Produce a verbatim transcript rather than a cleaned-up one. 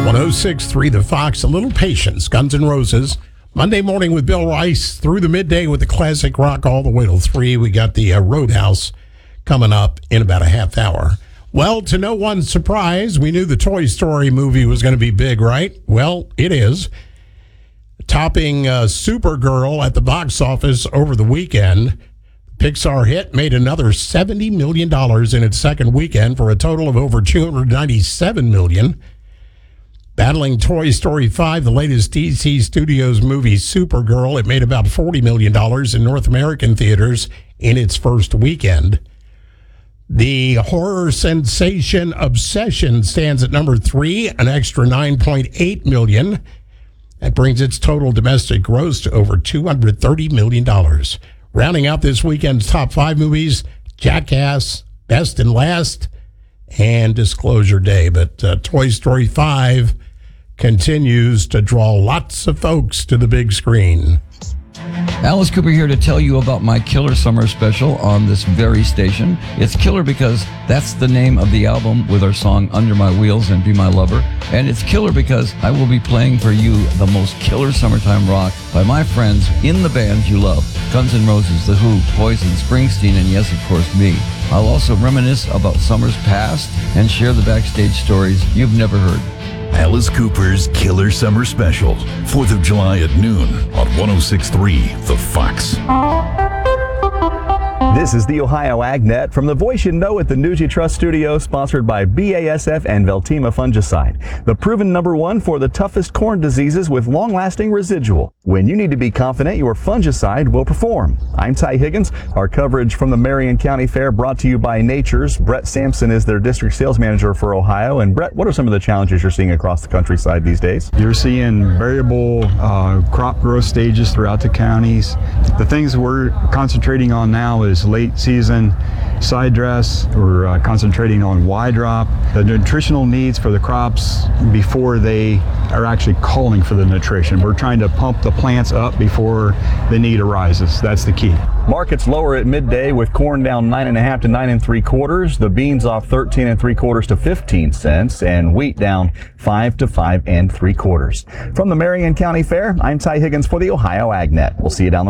one oh six point three The Fox, a little patience, Guns N' Roses. Monday morning with Bill Rice through the midday with the classic rock all the way till three. We got the uh, Roadhouse coming up in about a half hour. Well, to no one's surprise, we knew the Toy Story movie was going to be big, right? Well, it is. Topping uh, Supergirl at the box office over the weekend. Pixar hit made another seventy million dollars in its second weekend for a total of over two hundred ninety-seven million dollars. Battling Toy Story five, the latest D C Studios movie Supergirl, it made about forty million dollars in North American theaters in its first weekend. The horror sensation Obsession stands at number three, an extra nine point eight million dollars. That brings its total domestic gross to over two hundred thirty million dollars. Rounding out this weekend's top five movies, Jackass, Best and Last, and Disclosure Day. But uh, Toy Story five continues to draw lots of folks to the big screen. Alice Cooper here to tell you about my Killer Summer Special on this very station. It's killer because that's the name of the album with our song Under My Wheels and Be My Lover. And it's killer because I will be playing for you the most killer summertime rock by my friends in the bands you love. Guns N' Roses, The Who, Poison, Springsteen, and yes, of course, me. I'll also reminisce about summers past and share the backstage stories you've never heard. Alice Cooper's Killer Summer Special, fourth of July at noon on one oh six point three The Fox. This is the Ohio AgNet from the voice you know at the NutriTrust Studio, sponsored by B A S F and Veltima Fungicide, the proven number one for the toughest corn diseases with long-lasting residual. When you need to be confident your fungicide will perform. I'm Ty Higgins. Our coverage from the Marion County Fair brought to you by Nature's. Brett Sampson is their district sales manager for Ohio. And Brett, what are some of the challenges you're seeing across the countryside these days? You're seeing variable uh, crop growth stages throughout the counties. The things we're concentrating on now is late season side dress. We're uh, concentrating on Y drop, the nutritional needs for the crops before they are actually calling for the nutrition. We're trying to pump the plants up before the need arises. That's the key. Markets lower at midday with corn down nine and a half to nine and three quarters. The beans off thirteen and three quarters to fifteen cents, and wheat down five to five and three quarters. From the Marion County Fair, I'm Ty Higgins for the Ohio AgNet. We'll see you down the